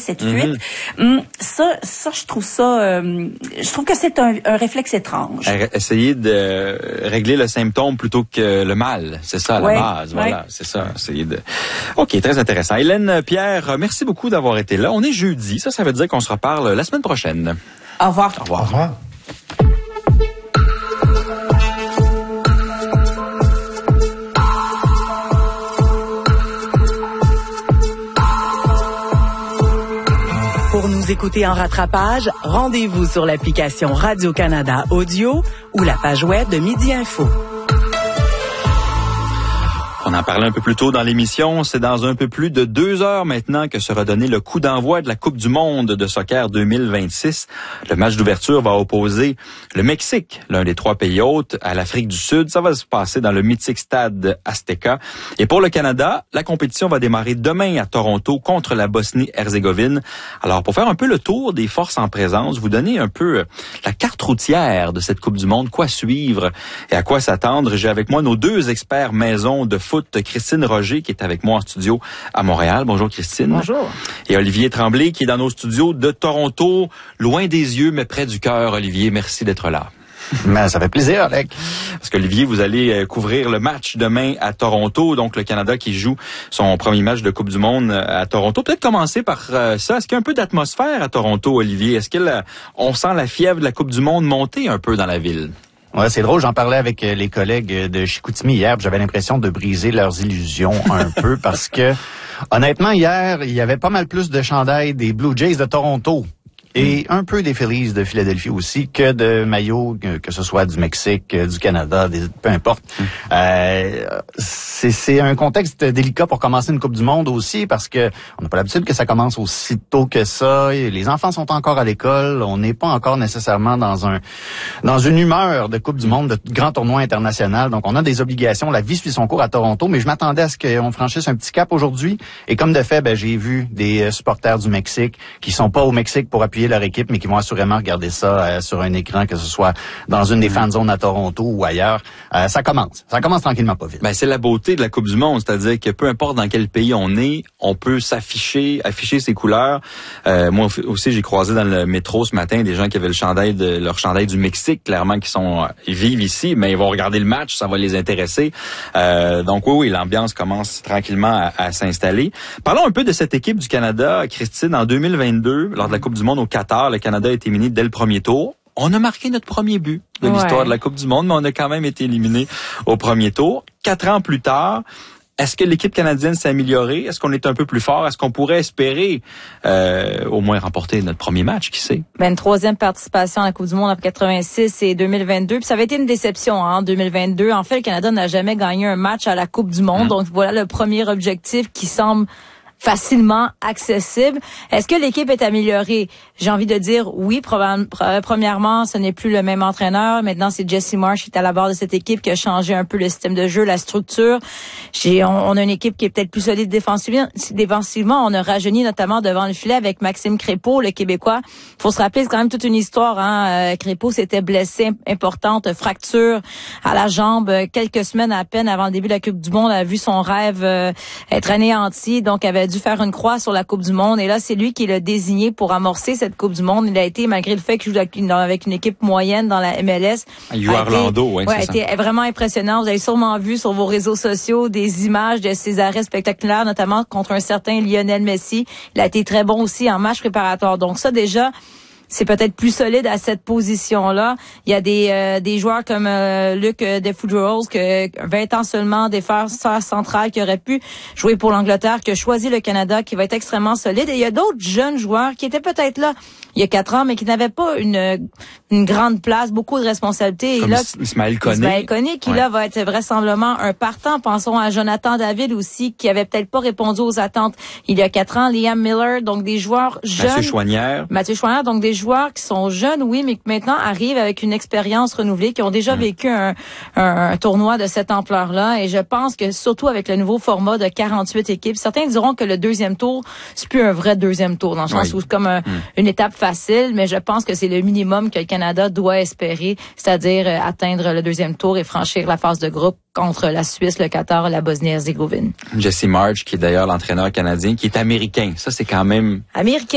7-8. Ça, je trouve que c'est un réflexe étrange. Essayer de régler le symptôme plutôt que le mal. C'est ça, la base. Voilà, c'est ça. Essayer de... OK, très intéressant. Hélène Pierre, merci beaucoup d'avoir été là. On est jeudi. Ça veut dire qu'on se reparle la semaine prochaine. Au revoir. Au revoir. Au revoir. Pour nous écouter en rattrapage, rendez-vous sur l'application Radio-Canada Audio ou la page web de Midi Info. On en parlait un peu plus tôt dans l'émission. C'est dans un peu plus de 2 heures maintenant que sera donné le coup d'envoi de la Coupe du monde de soccer 2026. Le match d'ouverture va opposer le Mexique, l'un des 3 pays hôtes, à l'Afrique du Sud. Ça va se passer dans le mythique stade Azteca. Et pour le Canada, la compétition va démarrer demain à Toronto contre la Bosnie-Herzégovine. Alors, pour faire un peu le tour des forces en présence, vous donner un peu la carte routière de cette Coupe du monde, quoi suivre et à quoi s'attendre. J'ai avec moi nos 2 experts maison de foot, Christine Roger, qui est avec moi en studio à Montréal. Bonjour Christine. Bonjour. Et Olivier Tremblay, qui est dans nos studios de Toronto, loin des yeux, mais près du cœur. Olivier, merci d'être là. Mais ça fait plaisir, Alec. Parce qu'Olivier, vous allez couvrir le match demain à Toronto, donc le Canada qui joue son premier match de Coupe du monde à Toronto. Peut-être commencer par ça. Est-ce qu'il y a un peu d'atmosphère à Toronto, Olivier? Est-ce qu'on sent la fièvre de la Coupe du monde monter un peu dans la ville? Ouais, c'est drôle, j'en parlais avec les collègues de Chicoutimi hier, j'avais l'impression de briser leurs illusions un peu parce que, honnêtement, hier, il y avait pas mal plus de chandails des Blue Jays de Toronto et un peu des Phillies de Philadelphie aussi que de maillots, que ce soit du Mexique, du Canada, peu importe. C'est un contexte délicat pour commencer une Coupe du monde aussi parce que on n'a pas l'habitude que ça commence aussi tôt que ça. Les enfants sont encore à l'école. On n'est pas encore nécessairement dans une humeur de Coupe du monde, de grand tournoi international. Donc, on a des obligations. La vie suit son cours à Toronto, mais je m'attendais à ce qu'on franchisse un petit cap aujourd'hui. Et comme de fait, j'ai vu des supporters du Mexique qui sont pas au Mexique pour appuyer leur équipe, mais qui vont assurément regarder ça sur un écran, que ce soit dans une des fan zones à Toronto ou ailleurs. Ça commence tranquillement, pas vite. C'est la beauté de la Coupe du monde, c'est-à-dire que peu importe dans quel pays on est, on peut afficher ses couleurs. Moi aussi, j'ai croisé dans le métro ce matin des gens qui avaient leur chandail du Mexique, clairement, ils vivent ici, mais ils vont regarder le match, ça va les intéresser. Donc oui, l'ambiance commence tranquillement à s'installer. Parlons un peu de cette équipe du Canada, Christine. En 2022, lors de la Coupe du monde au Qatar, le Canada a été éliminé dès le premier tour. On a marqué notre premier but de l'histoire de la Coupe du monde, mais on a quand même été éliminé au premier tour. 4 ans plus tard, est-ce que l'équipe canadienne s'est améliorée? Est-ce qu'on est un peu plus fort? Est-ce qu'on pourrait espérer au moins remporter notre premier match? Qui sait? Une 3e participation à la Coupe du monde après 86 et 2022. Puis ça avait été une déception en 2022. En fait, le Canada n'a jamais gagné un match à la Coupe du monde. Donc voilà le premier objectif qui semble facilement accessible. Est-ce que l'équipe est améliorée? J'ai envie de dire oui. Premièrement, ce n'est plus le même entraîneur. Maintenant, c'est Jesse Marsh qui est à la barre de cette équipe, qui a changé un peu le système de jeu, la structure. On a une équipe qui est peut-être plus solide défensivement. On a rajeuni notamment devant le filet avec Maxime Crépeau, le Québécois. Faut se rappeler, c'est quand même toute une histoire. Crépeau s'était blessé, importante fracture à la jambe quelques semaines à peine avant le début de la Coupe du monde. A vu son rêve être anéanti, donc avait dû faire une croix sur la Coupe du monde. Et là, c'est lui qui l'a désigné pour amorcer cette Coupe du monde. Il a été, malgré le fait qu'il joue avec une équipe moyenne dans la MLS. Il joue à Orlando, a été vraiment impressionnant. Vous avez sûrement vu sur vos réseaux sociaux des images de ses arrêts spectaculaires, notamment contre un certain Lionel Messi. Il a été très bon aussi en match préparatoire. Donc ça, déjà, c'est peut-être plus solide à cette position-là. Il y a des joueurs comme Luc Defudros, que 20 ans seulement, défenseur central, qui aurait pu jouer pour l'Angleterre, qui a choisi le Canada, qui va être extrêmement solide. Et il y a d'autres jeunes joueurs qui étaient peut-être là il y a 4 ans, mais qui n'avaient pas une grande place, beaucoup de responsabilités. Comme et là, Ismaël Koné, qui là va être vraisemblablement un partant. Pensons à Jonathan David aussi, qui avait peut-être pas répondu aux attentes il y a 4 ans. Liam Miller, donc des joueurs jeunes. Mathieu Choinière, donc des joueurs qui sont jeunes, oui, mais qui maintenant arrivent avec une expérience renouvelée, qui ont déjà vécu un tournoi de cette ampleur-là. Et je pense que surtout avec le nouveau format de 48 équipes, certains diront que le deuxième tour, c'est plus un vrai deuxième tour, dans le sens où c'est comme une étape facile, mais je pense que c'est le minimum que le Canada doit espérer, c'est-à-dire atteindre le deuxième tour et franchir la phase de groupe contre la Suisse, le Qatar et la Bosnie-Herzégovine. Jesse Marsh, qui est d'ailleurs l'entraîneur canadien, qui est américain. Ça, c'est quand même... Américain.